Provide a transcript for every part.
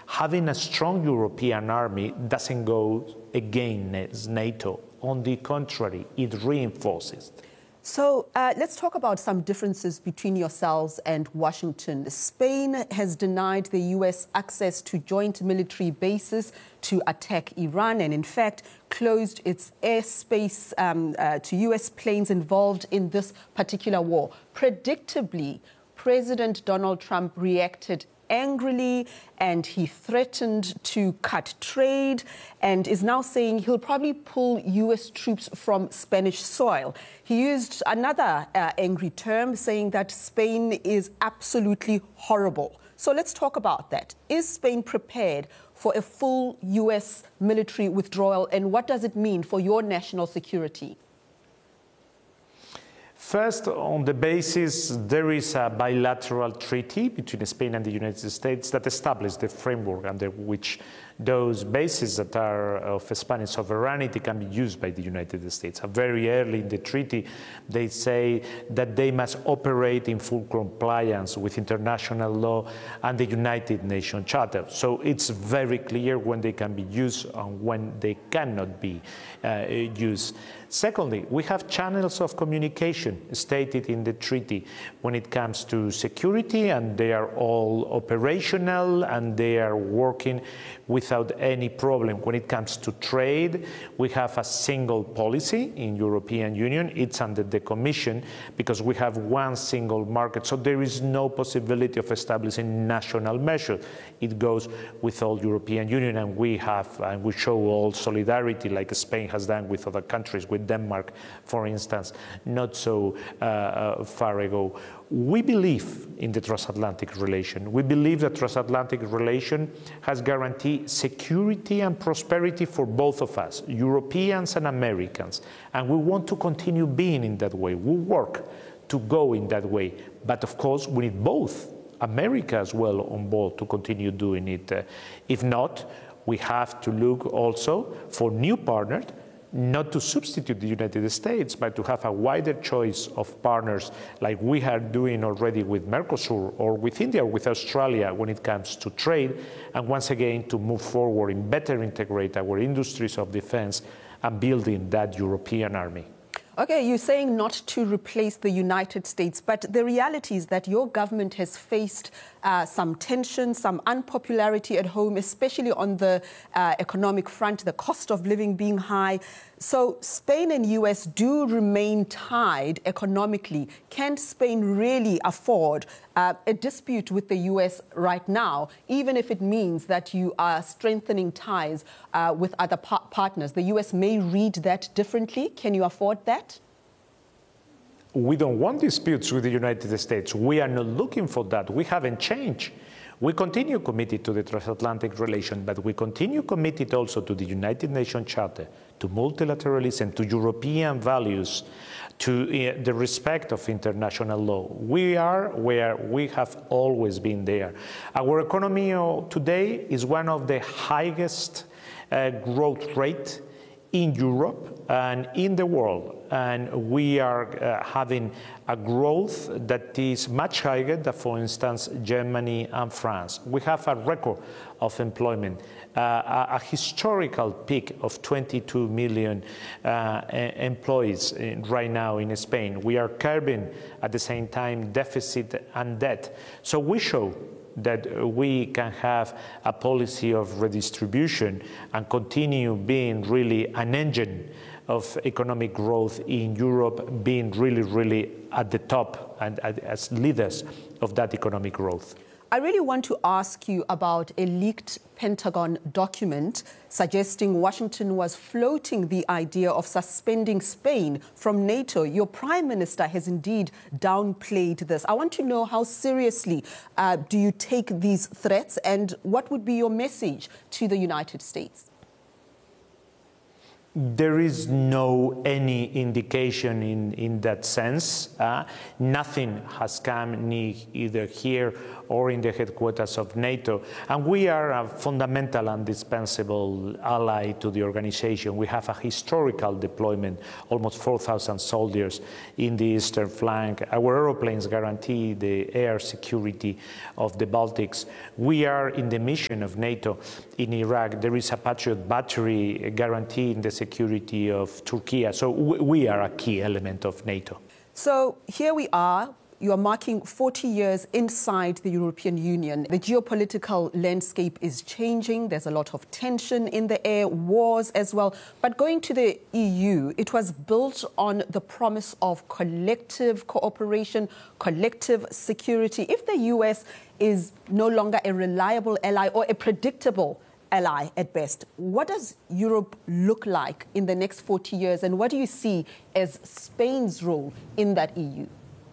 Having a strong European army doesn't go against NATO. On the contrary, it reinforces. So let's talk about some differences between yourselves and Washington. Spain has denied the U.S. access to joint military bases to attack Iran and, in fact, closed its airspace to U.S. planes involved in this particular war. Predictably, President Donald Trump reacted angrily, and he threatened to cut trade and is now saying he'll probably pull U.S. troops from Spanish soil. He used another angry term, saying that Spain is absolutely horrible. So let's talk about that. Is Spain prepared for a full U.S. military withdrawal, and what does it mean for your national security? First, on the basis, there is a bilateral treaty between Spain and the United States that establishes the framework under which those bases that are of Spanish sovereignty can be used by the United States. Very early in the treaty, they say that they must operate in full compliance with international law and the United Nations Charter. So it's very clear when they can be used and when they cannot be used. Secondly, we have channels of communication stated in the treaty when it comes to security, and they are all operational and they are working without any problem. When it comes to trade, we have a single policy in European Union. It's under the Commission because we have one single market. So there is no possibility of establishing national measures. It goes with all European Union, and we show all solidarity like Spain has done with other countries, with Denmark, for instance, not so far ago. We believe in the transatlantic relation. We believe that transatlantic relation has guaranteed security and prosperity for both of us, Europeans and Americans. And we want to continue being in that way. We work to go in that way. But of course, we need both, America as well, on board to continue doing it. If not, we have to look also for new partners, not to substitute the United States, but to have a wider choice of partners like we are doing already with Mercosur or with India or with Australia when it comes to trade, and once again to move forward and better integrate our industries of defense and building that European army. Okay, you're saying not to replace the United States, but the reality is that your government has faced some tension, some unpopularity at home, especially on the economic front, the cost of living being high. So Spain and US do remain tied economically. Can Spain really afford a dispute with the US right now, even if it means that you are strengthening ties with other partners? The US may read that differently. Can you afford that? We don't want disputes with the United States. We are not looking for that. We haven't changed. We continue committed to the transatlantic relation, but we continue committed also to the United Nations Charter, to multilateralism, to European values, to the respect of international law. We are where we have always been there. Our economy today is one of the highest growth rate in Europe and in the world, and we are having a growth that is much higher than, for instance, Germany and France. We have a record of employment, a historical peak of 22 million employees right now in Spain. We are curbing at the same time deficit and debt. So we show that we can have a policy of redistribution and continue being really an engine of economic growth in Europe, being really at the top and as leaders of that economic growth. I really want to ask you about a leaked Pentagon document suggesting Washington was floating the idea of suspending Spain from NATO. Your Prime Minister has indeed downplayed this. I want to know, how seriously do you take these threats, and what would be your message to the United States? There is no any indication in that sense. Nothing has come either here or in the headquarters of NATO. And we are a fundamental and indispensable ally to the organization. We have a historical deployment, almost 4,000 soldiers in the eastern flank. Our aeroplanes guarantee the air security of the Baltics. We are in the mission of NATO in Iraq. There is a Patriot battery guaranteeing the security of Turkey. So we are a key element of NATO. So here we are. You are marking 40 years inside the European Union. The geopolitical landscape is changing. There's a lot of tension in the air, wars as well. But going to the EU, it was built on the promise of collective cooperation, collective security. If the US is no longer a reliable ally or a predictable ally at best, what does Europe look like in the next 40 years? And what do you see as Spain's role in that EU?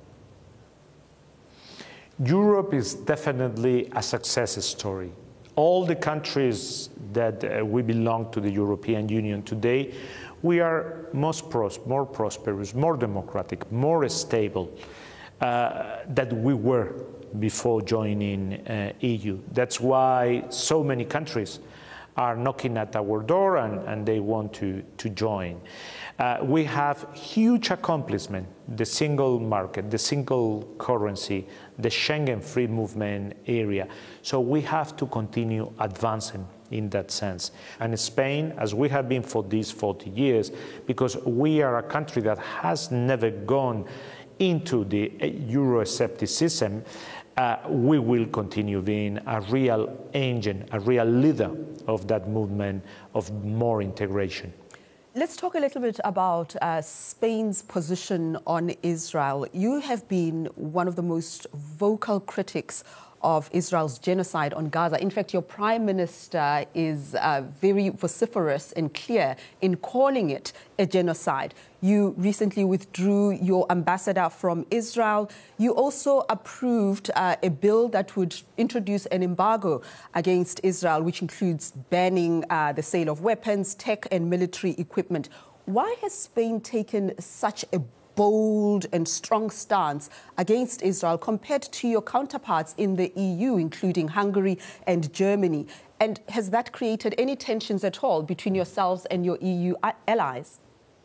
Europe is definitely a success story. All the countries that we belong to the European Union today, we are more prosperous, more democratic, more stable than we were before joining EU. That's why so many countries are knocking at our door and they want to join. We have huge accomplishment, the single market, the single currency, the Schengen free movement area. So we have to continue advancing in that sense. And Spain, as we have been for these 40 years, because we are a country that has never gone into the Euroscepticism, we will continue being a real engine, a real leader of that movement of more integration. Let's talk a little bit about Spain's position on Israel. You have been one of the most vocal critics of Israel's genocide on Gaza. In fact, your prime minister is very vociferous and clear in calling it a genocide. You recently withdrew your ambassador from Israel. You also approved a bill that would introduce an embargo against Israel, which includes banning the sale of weapons, tech and military equipment. Why has Spain taken such a bold and strong stance against Israel compared to your counterparts in the EU, including Hungary and Germany? And has that created any tensions at all between yourselves and your EU allies?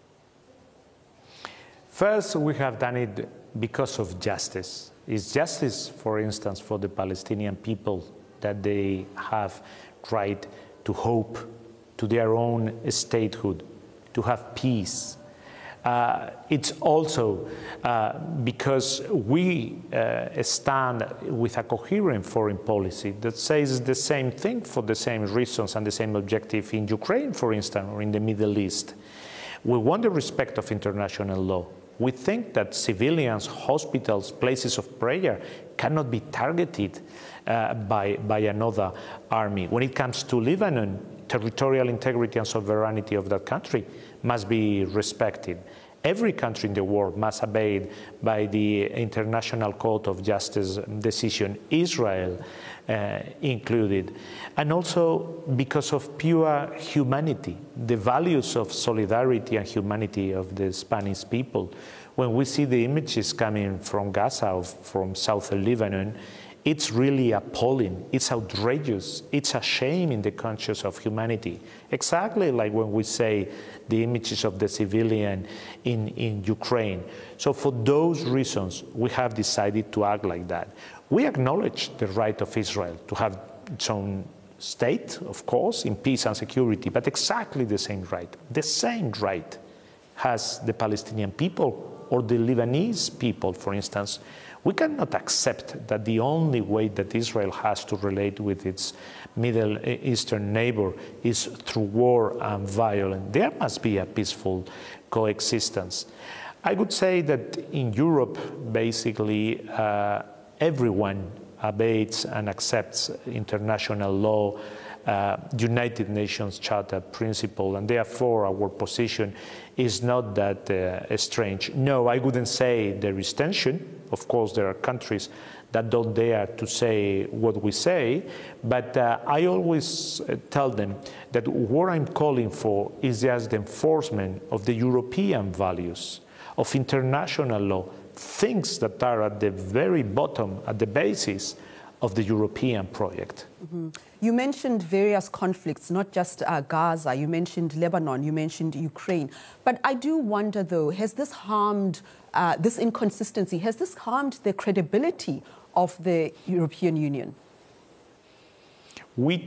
First, we have done it because of justice. It's justice, for instance, for the Palestinian people that they have right to hope to their own statehood, to have peace. It's also because we stand with a coherent foreign policy that says the same thing for the same reasons and the same objective in Ukraine, for instance, or in the Middle East. We want the respect of international law. We think that civilians, hospitals, places of prayer cannot be targeted by another army. When it comes to Lebanon, territorial integrity and sovereignty of that country must be respected. Every country in the world must abide by the International Court of Justice decision, Israel included. And also because of pure humanity, the values of solidarity and humanity of the Spanish people. When we see the images coming from Gaza or from southern Lebanon, it's really appalling, it's outrageous, it's a shame in the conscience of humanity. Exactly like when we say the images of the civilian in Ukraine. So for those reasons, we have decided to act like that. We acknowledge the right of Israel to have its own state, of course, in peace and security, but exactly the same right has the Palestinian people or the Lebanese people, for instance. We cannot accept that the only way that Israel has to relate with its Middle Eastern neighbor is through war and violence. There must be a peaceful coexistence. I would say that in Europe, basically, everyone obeys and accepts international law United Nations Charter principle, and therefore our position is not that strange. No, I wouldn't say there is tension. Of course, there are countries that don't dare to say what we say, but I always tell them that what I'm calling for is just the enforcement of the European values, of international law, things that are at the very bottom, at the basis of the European project. Mm-hmm. You mentioned various conflicts, not just Gaza, you mentioned Lebanon, you mentioned Ukraine. But I do wonder, though, has this harmed, this inconsistency, has this harmed the credibility of the European Union? We